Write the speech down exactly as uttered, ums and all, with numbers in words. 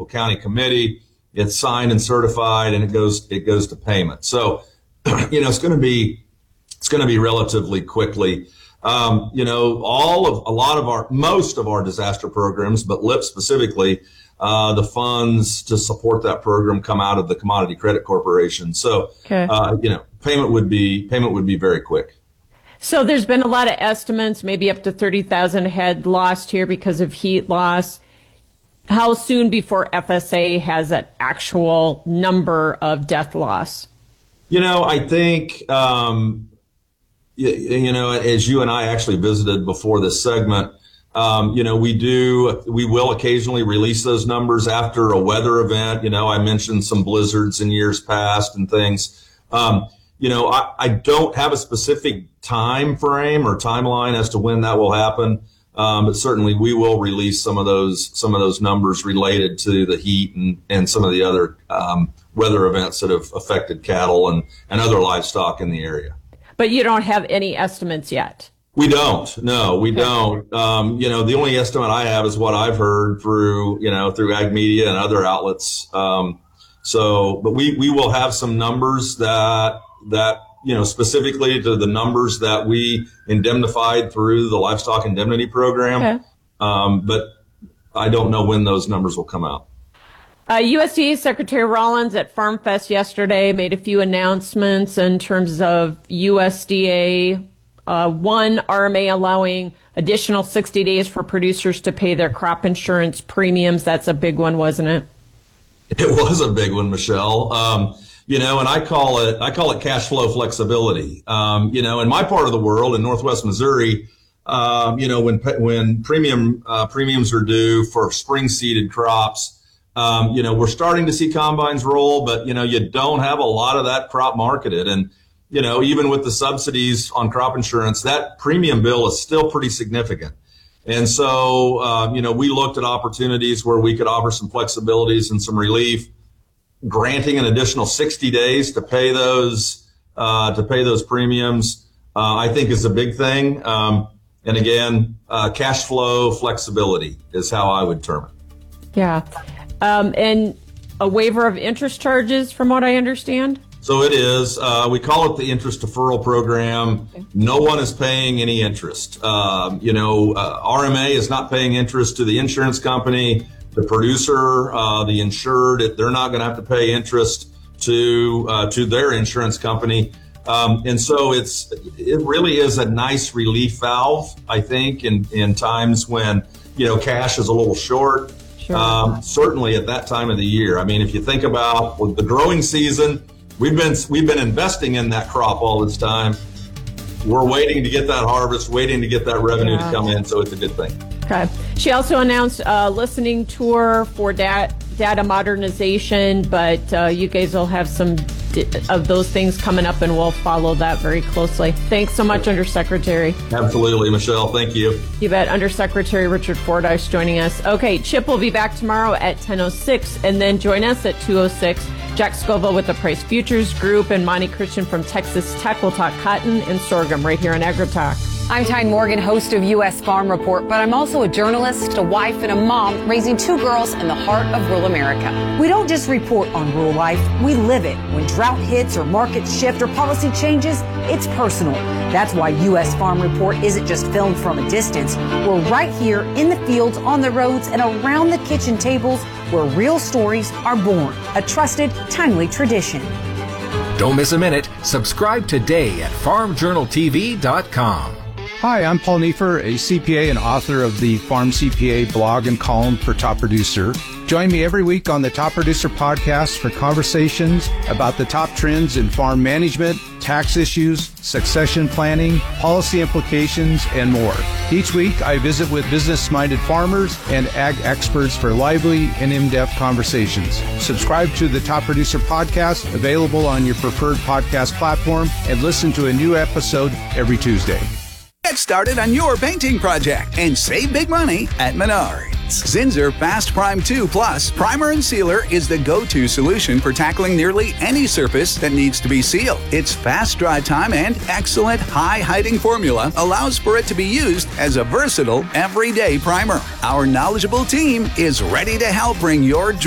county committee. It's signed and certified, and it goes it goes to payment. So, you know, it's going to be it's going to be relatively quickly. Um, you know, all of a lot of our most of our disaster programs, but LIP specifically, uh, the funds to support that program come out of the Commodity Credit Corporation. So, okay. uh, you know, payment would be payment would be very quick. So there's been a lot of estimates, maybe up to thirty thousand head lost here because of heat loss. How soon before F S A has an actual number of death loss? You know, I think, um, you, you know, as you and I actually visited before this segment, um, you know, we do, we will occasionally release those numbers after a weather event. You know, I mentioned some blizzards in years past and things. Um, you know, I, I don't have a specific time frame or timeline as to when that will happen. Um, but certainly we will release some of those some of those numbers related to the heat and, and some of the other um, weather events that have affected cattle and, and other livestock in the area. But you don't have any estimates yet? We don't. No, we okay. don't. Um, you know, the only estimate I have is what I've heard through, you know, through ag media and other outlets. Um, so, but we, we will have some numbers that that. you know, specifically to the numbers that we indemnified through the livestock indemnity program. Okay. Um, but I don't know when those numbers will come out. Uh, U S D A Secretary Rollins at Farm Fest yesterday made a few announcements in terms of U S D A. Uh, one, R M A allowing additional sixty days for producers to pay their crop insurance premiums. That's a big one, wasn't it? It was a big one, Michelle. Um, You know, and I call it, I call it cash flow flexibility. Um, you know, in my part of the world, in Northwest Missouri, um, you know, when, when premium, uh, premiums are due for spring seeded crops, um, you know, we're starting to see combines roll, but, you know, you don't have a lot of that crop marketed. And, you know, even with the subsidies on crop insurance, that premium bill is still pretty significant. And so, uh, you know, we looked at opportunities where we could offer some flexibilities and some relief, granting an additional sixty days to pay those uh, to pay those premiums, uh, I think is a big thing. Um, and again, uh, cash flow flexibility is how I would term it. Yeah, um, and a waiver of interest charges, from what I understand. So it is. Uh, we call it the interest deferral program. Okay. No one is paying any interest. Um, you know, uh, R M A is not paying interest to the insurance company. The producer, uh, the insured, they're not going to have to pay interest to uh, to their insurance company. Um, and so it's it really is a nice relief valve, I think, in, in times when, you know, cash is a little short. Sure. Um, certainly at that time of the year. I mean, if you think about the growing season, we've been we've been investing in that crop all this time. We're waiting to get that harvest, waiting to get that revenue yeah. to come in. So it's a good thing. Okay. She also announced a listening tour for dat- data modernization, but uh, you guys will have some di- of those things coming up, and we'll follow that very closely. Thanks so much, Undersecretary. Absolutely, Michelle. Thank you. You bet. Undersecretary Richard Fordyce joining us. Okay, Chip will be back tomorrow at ten oh six, and then join us at two oh six. Jack Scoville with the Price Futures Group and Monty Christian from Texas Tech will talk cotton and sorghum right here on AgriTalk. I'm Tyne Morgan, host of U S Farm Report, but I'm also a journalist, a wife, and a mom raising two girls in the heart of rural America. We don't just report on rural life, we live it. When drought hits or markets shift or policy changes, it's personal. That's why U S Farm Report isn't just filmed from a distance. We're right here in the fields, on the roads, and around the kitchen tables where real stories are born. A trusted, timely tradition. Don't miss a minute. Subscribe today at farm journal t v dot com. Hi, I'm Paul Neiffer, a C P A and author of the Farm C P A blog and column for Top Producer. Join me every week on the Top Producer podcast for conversations about the top trends in farm management, tax issues, succession planning, policy implications, and more. Each week, I visit with business-minded farmers and ag experts for lively and in-depth conversations. Subscribe to the Top Producer podcast, available on your preferred podcast platform, and listen to a new episode every Tuesday. Get started on your painting project and save big money at Menards. Zinsser Fast Prime two Plus Primer and Sealer is the go-to solution for tackling nearly any surface that needs to be sealed. Its fast dry time and excellent high-hiding formula allows for it to be used as a versatile, everyday primer. Our knowledgeable team is ready to help bring your